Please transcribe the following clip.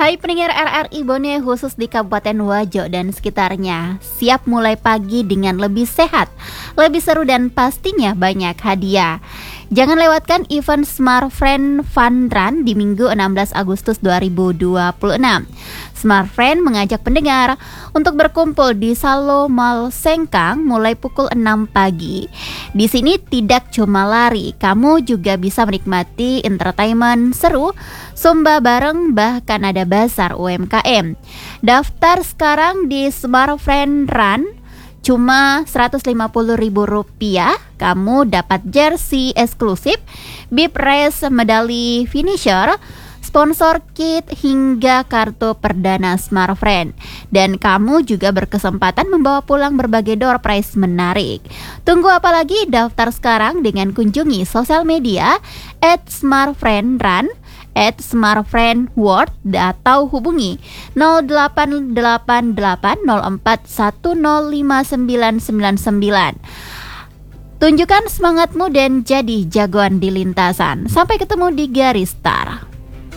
Hai pendengar RRI Bone khusus di Kabupaten Wajo dan sekitarnya. Siap mulai pagi dengan lebih sehat, lebih seru dan pastinya banyak hadiah. Jangan lewatkan event Smart Friend Fun Run di Minggu 16 Agustus 2026. Smart Friend mengajak pendengar untuk berkumpul di Salo Mall Sengkang mulai pukul 6 pagi. Di sini tidak cuma lari, kamu juga bisa menikmati entertainment seru, zumba bareng, bahkan ada bazar UMKM. Daftar sekarang di Smart Friend Run cuma Rp150.000. Kamu dapat jersey eksklusif, bib race, medali finisher, sponsor kit hingga kartu perdana Smart Friend. Dan kamu juga berkesempatan membawa pulang berbagai door prize menarik. Tunggu apa lagi? Daftar sekarang dengan kunjungi sosial media @smartfriendrun, @smartfriendworld atau hubungi 088804105999. Tunjukkan semangatmu dan jadi jagoan di lintasan. Sampai ketemu di garis start.